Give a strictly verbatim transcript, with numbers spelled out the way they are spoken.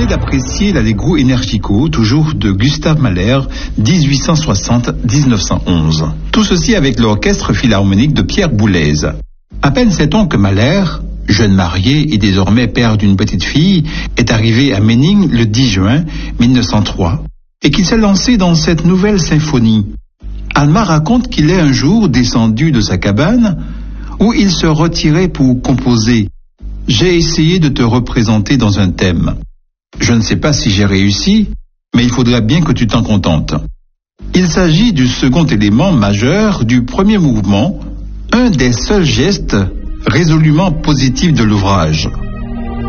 venez d'apprécier l'Allegro Energico, toujours de Gustav Mahler, dix-huit cent soixante à dix-neuf cent onze. Tout ceci avec l'orchestre philharmonique de Pierre Boulez. À peine sait-on que Mahler, jeune marié et désormais père d'une petite fille, est arrivé à Méning le dix juin mille neuf cent trois et qu'il s'est lancé dans cette nouvelle symphonie. Alma raconte qu'il est un jour descendu de sa cabane où il se retirait pour composer. J'ai essayé de te représenter dans un thème. Je ne sais pas si j'ai réussi, mais il faudrait bien que tu t'en contentes. Il s'agit du second élément majeur du premier mouvement, un des seuls gestes résolument positifs de l'ouvrage.